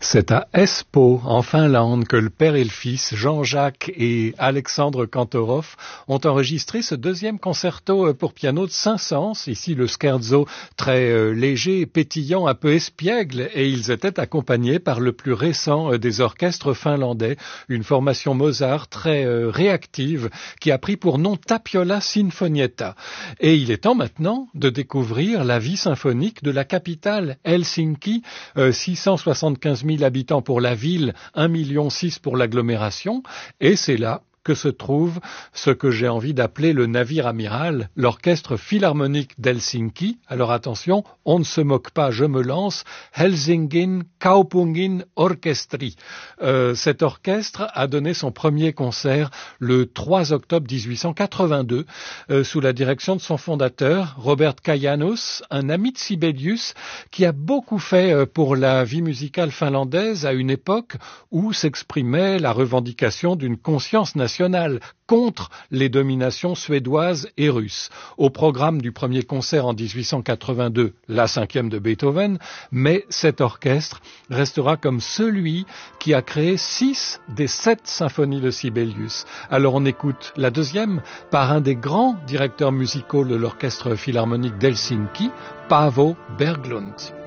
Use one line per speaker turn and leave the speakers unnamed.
C'est à Espoo, en Finlande, que le père et le fils, Jean-Jacques et Alexandre Kantorov, ont enregistré ce deuxième concerto pour piano de Saint-Saëns, ici le scherzo très léger, pétillant, un peu espiègle, et ils étaient accompagnés par le plus récent des orchestres finlandais, une formation Mozart très réactive qui a pris pour nom Tapiola Sinfonietta. Et il est temps maintenant de découvrir la vie symphonique de la capitale, Helsinki, 675 000 habitants pour la ville, 1,6 million pour l'agglomération, et c'est là que se trouve ce que j'ai envie d'appeler le navire amiral, l'orchestre philharmonique d'Helsinki. Alors attention, on ne se moque pas, je me lance, Helsingin Kaupungin Orkestri. Cet orchestre a donné son premier concert le 3 octobre 1882 sous la direction de son fondateur, Robert Kajanus, un ami de Sibelius qui a beaucoup fait pour la vie musicale finlandaise à une époque où s'exprimait la revendication d'une conscience nationale contre les dominations suédoises et russes. Au programme du premier concert en 1882, la cinquième de Beethoven, mais cet orchestre restera comme celui qui a créé 6 des 7 symphonies de Sibelius. Alors on écoute la deuxième par un des grands directeurs musicaux de l'orchestre philharmonique d'Helsinki, Paavo Berglund.